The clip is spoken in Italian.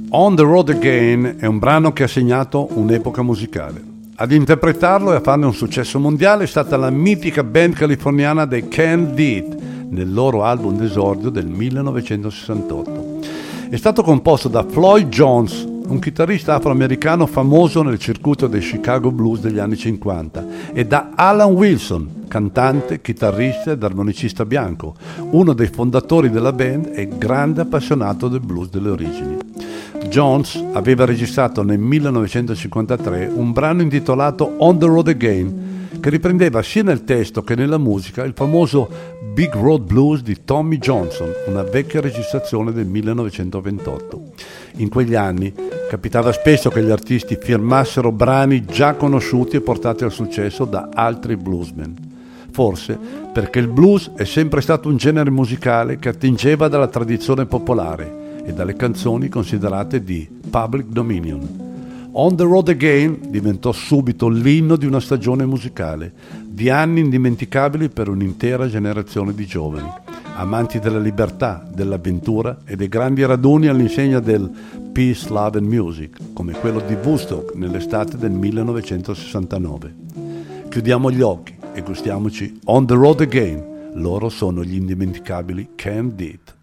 On the Road Again è un brano che ha segnato un'epoca musicale. Ad interpretarlo e a farne un successo mondiale è stata la mitica band californiana dei Canned nel loro album d'esordio del 1968. È stato composto da Floyd Jones, un chitarrista afroamericano famoso nel circuito dei Chicago Blues degli anni 50, e da Alan Wilson, cantante, chitarrista ed armonicista bianco, uno dei fondatori della band e grande appassionato del blues delle origini. Jones aveva registrato nel 1953 un brano intitolato On the Road Again, che riprendeva sia nel testo che nella musica il famoso Big Road Blues di Tommy Johnson, una vecchia registrazione del 1928. In quegli anni capitava spesso che gli artisti firmassero brani già conosciuti e portati al successo da altri bluesmen. Forse perché il blues è sempre stato un genere musicale che attingeva dalla tradizione popolare e dalle canzoni considerate di public dominion. On the Road Again diventò subito l'inno di una stagione musicale, di anni indimenticabili per un'intera generazione di giovani, amanti della libertà, dell'avventura e dei grandi raduni all'insegna del Peace, Love and Music, come quello di Woodstock nell'estate del 1969. Chiudiamo gli occhi e gustiamoci On the Road Again. Loro sono gli indimenticabili Canned.